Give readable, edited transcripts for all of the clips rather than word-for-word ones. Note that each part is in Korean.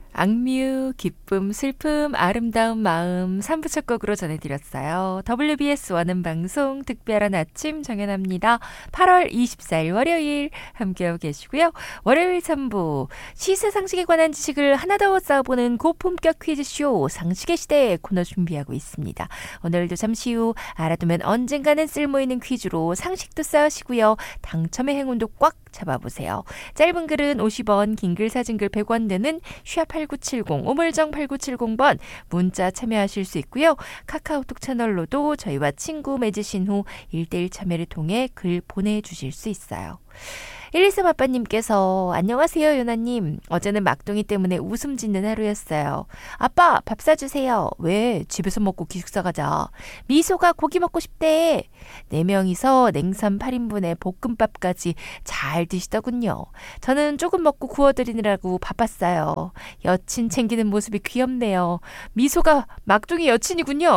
악뮤, 기쁨, 슬픔, 아름다운 마음 3부 첫 곡으로 전해드렸어요. WBS 원음방송 특별한 아침 정연합니다. 8월 24일 월요일 함께하고 계시고요. 월요일 3부 시세상식에 관한 지식을 하나 더 쌓아보는 고품격 퀴즈쇼 상식의 시대 코너 준비하고 있습니다. 오늘도 잠시 후 알아두면 언젠가는 쓸모있는 퀴즈로 상식도 쌓으시고요. 당첨의 행운도 꽉 잡아보세요. 짧은 글은 50원, 긴 글, 사진글 100원 되는 #8970 우물정 8970번 문자 참여하실 수 있고요. 카카오톡 채널로도 저희와 친구 맺으신 후 1대1 참여를 통해 글 보내주실 수 있어요. 123 아빠님께서 안녕하세요 요나님. 어제는 막둥이 때문에 웃음 짓는 하루였어요. 아빠 밥 사주세요. 왜? 집에서 먹고 기숙사 가자. 미소가 고기 먹고 싶대. 4명이서 냉삼 8인분에 볶음밥까지 잘 드시더군요. 저는 조금 먹고 구워드리느라고 바빴어요. 여친 챙기는 모습이 귀엽네요. 미소가 막둥이 여친이군요.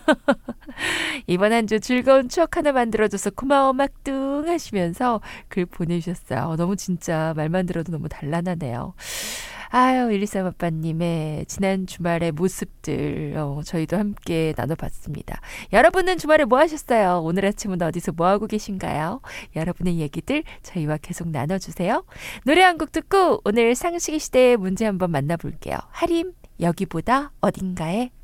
이번 한 주 즐거운 추억 하나 만들어줘서 고마워 막둥 하시면서 글 보내주셨어요. 너무 진짜 말만 들어도 너무 단란하네요. 아유 123 아빠님의 지난 주말의 모습들 저희도 함께 나눠봤습니다. 여러분은 주말에 뭐 하셨어요? 오늘 아침은 어디서 뭐 하고 계신가요? 여러분의 얘기들 저희와 계속 나눠주세요. 노래 한 곡 듣고 오늘 상식의 시대의 문제 한번 만나볼게요. 하림 여기보다 어딘가에